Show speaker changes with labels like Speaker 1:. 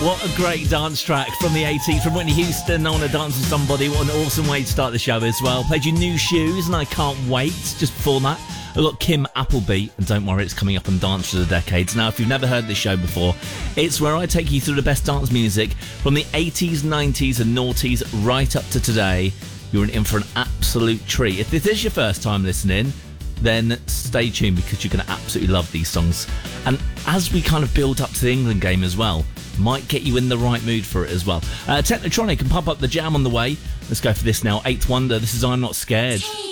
Speaker 1: What a great dance track from the 80s, from Whitney Houston. I Want to Dance with Somebody. What an awesome way to start the show as well. Played you New Shoes, and I Can't Wait. Just before that, I got Kim Appleby, and don't worry, it's coming up on Dance of the Decades. Now, if you've never heard this show before, it's where I take you through the best dance music from the 80s, 90s and noughties right up to today. You're in for an absolute treat. If this is your first time listening, then stay tuned, because you're going to absolutely love these songs. And as we kind of build up to the England game as well, might get you in the right mood for it as well. Technotronic and Pump Up the Jam on the way. Let's go for this now. Eighth Wonder, this is I'm Not Scared.